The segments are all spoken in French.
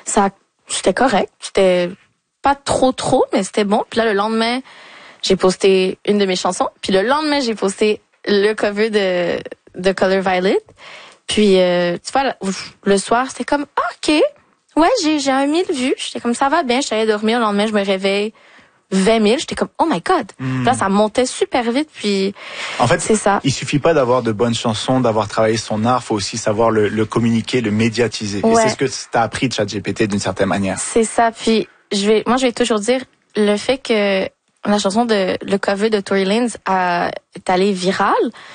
c'était correct. C'était pas trop, mais c'était bon. Puis là, le lendemain, j'ai posté une de mes chansons. Puis le lendemain, j'ai posté le cover de Color Violet. Puis, tu vois, le soir, c'était comme, OK, ouais, j'ai 1 000 vues. J'étais comme, ça va bien. J'allais dormir. Le lendemain, je me réveille 20 000. J'étais comme, oh my God. Là, ça montait super vite. Puis, en fait, c'est ça. Il suffit pas d'avoir de bonnes chansons, d'avoir travaillé son art. Faut aussi savoir le communiquer, le médiatiser. Ouais. Et c'est ce que t'as appris de ChatGPT d'une certaine manière. C'est ça. Puis, je vais toujours dire le fait que la chanson le cover de Tory Lanez est allée virale.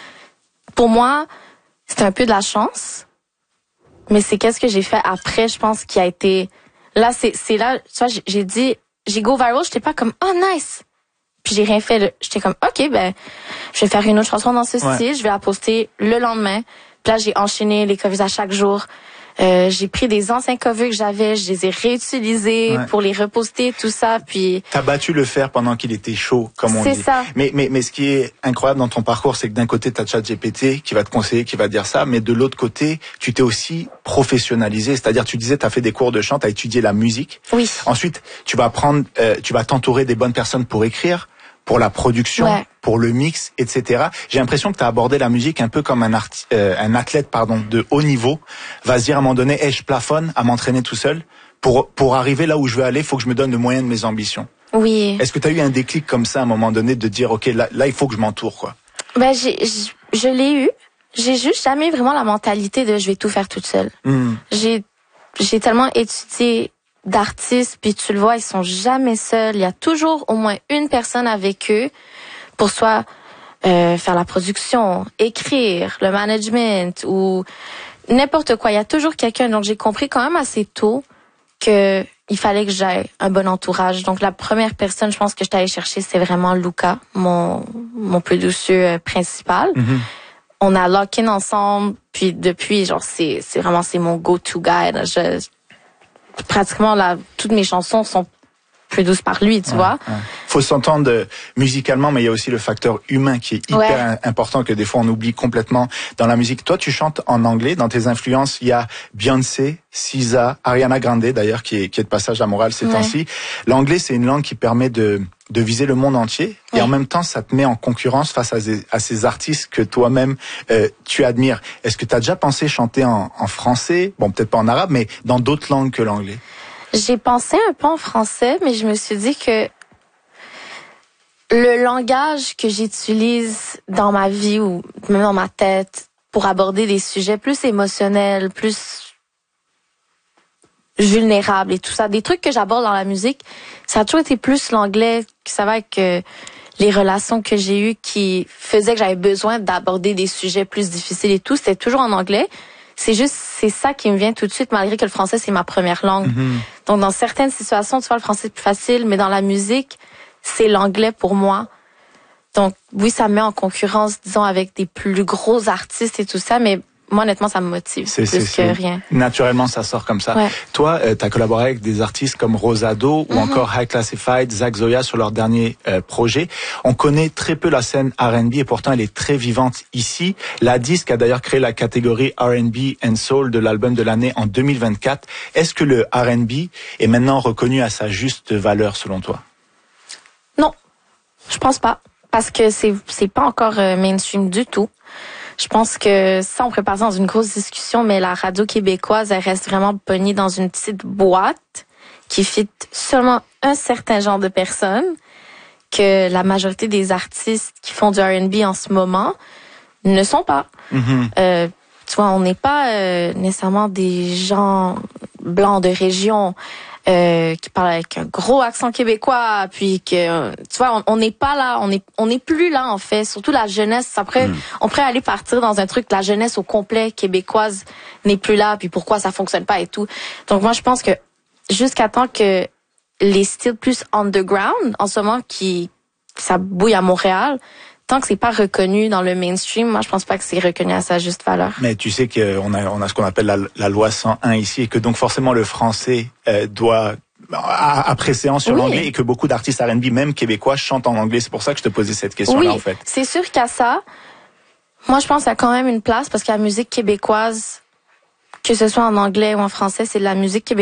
Pour moi, c'était un peu de la chance. Mais c'est qu'est-ce que j'ai fait après, je pense, qui a été... Là, c'est là, tu vois, j'ai go viral, j'étais pas comme, oh nice. Puis j'ai rien fait. J'étais comme, OK, ben, je vais faire une autre chanson dans ce style, je vais la poster le lendemain. Puis là, j'ai enchaîné les covers à chaque jour. J'ai pris des anciens covers que j'avais, je les ai réutilisés pour les reposter, tout ça, puis... T'as battu le fer pendant qu'il était chaud, comme on dit. C'est ça. Mais ce qui est incroyable dans ton parcours, c'est que d'un côté, t'as ChatGPT qui va te conseiller, qui va dire ça, mais de l'autre côté, tu t'es aussi professionnalisé. C'est-à-dire, tu disais, t'as fait des cours de chant, t'as étudié la musique. Oui. Ensuite, tu vas t'entourer des bonnes personnes pour écrire, pour la production, pour le mix, etc. J'ai l'impression que tu as abordé la musique un peu comme un athlète de haut niveau va se dire à un moment donné, je plafonne à m'entraîner tout seul. Pour arriver là où je veux aller, il faut que je me donne le moyen de mes ambitions. Oui. Est-ce que tu as eu un déclic comme ça à un moment donné de dire, OK, là il faut que je m'entoure, quoi? Ben, je l'ai eu. J'ai juste jamais vraiment la mentalité de je vais tout faire toute seule. J'ai tellement étudié d'artistes, puis tu le vois, ils sont jamais seuls. Il y a toujours au moins une personne avec eux pour soit faire la production, écrire, le management ou n'importe quoi. Il y a toujours quelqu'un. Donc j'ai compris quand même assez tôt que il fallait que j'aie un bon entourage. Donc la première personne, je pense que j'étais allée chercher, c'est vraiment Luca, mon producer principal. On a lock in ensemble, puis depuis, genre c'est mon go-to guy. Pratiquement toutes mes chansons sont produites par lui, tu vois. Faut s'entendre musicalement, mais il y a aussi le facteur humain qui est hyper important que des fois on oublie complètement dans la musique. Toi, tu chantes en anglais. Dans tes influences, il y a Beyoncé, SZA, Ariana Grande d'ailleurs qui est de passage à Montréal ces temps-ci. L'anglais, c'est une langue qui permet de viser le monde entier et en même temps, ça te met en concurrence face à ces artistes que toi-même tu admires. Est-ce que tu as déjà pensé chanter en français? Bon, peut-être pas en arabe, mais dans d'autres langues que l'anglais? J'ai pensé un peu en français, mais je me suis dit que le langage que j'utilise dans ma vie ou même dans ma tête pour aborder des sujets plus émotionnels, plus vulnérables et tout ça, des trucs que j'aborde dans la musique, ça a toujours été plus l'anglais, ça va avec les relations que j'ai eues qui faisaient que j'avais besoin d'aborder des sujets plus difficiles et tout, c'était toujours en anglais. C'est ça qui me vient tout de suite, malgré que le français, c'est ma première langue. Donc, dans certaines situations, tu vois, le français est plus facile, mais dans la musique, c'est l'anglais pour moi. Donc, oui, ça me met en concurrence, disons, avec des plus gros artistes et tout ça, mais moi, honnêtement, ça me motive plus que rien. Naturellement, ça sort comme ça. Toi, tu as collaboré avec des artistes comme Rosado ou encore High Classified, Zach Zoya sur leur dernier projet. On connaît très peu la scène R&B et pourtant elle est très vivante ici. La Disque a d'ailleurs créé la catégorie R&B and Soul de l'album de l'année en 2024. Est-ce que le R&B est maintenant reconnu à sa juste valeur selon toi? Non, je pense pas. Parce que c'est pas encore mainstream du tout. Je pense que ça, on pourrait passer dans une grosse discussion, mais la radio québécoise, elle reste vraiment pognée dans une petite boîte qui fit seulement un certain genre de personnes, que la majorité des artistes qui font du R&B en ce moment ne sont pas. Tu vois, on n'est pas nécessairement des gens blancs de région qui parlent avec un gros accent québécois, puis que tu vois, on n'est pas là, on n'est plus là en fait. Surtout la jeunesse. Après, on pourrait aller partir dans un truc, la jeunesse au complet québécoise n'est plus là, puis pourquoi ça fonctionne pas et tout. Donc moi, je pense que jusqu'à temps que les styles plus underground, en ce moment ça bouille à Montréal, tant que c'est pas reconnu dans le mainstream, moi je pense pas que c'est reconnu à sa juste valeur. Mais tu sais qu'on a ce qu'on appelle la loi 101 ici et que donc forcément le français doit a préséance sur l'anglais et que beaucoup d'artistes R&B, même québécois, chantent en anglais. C'est pour ça que je te posais cette question-là en fait. C'est sûr qu'à ça, moi je pense qu'il y a quand même une place parce que la musique québécoise, que ce soit en anglais ou en français, c'est de la musique québécoise.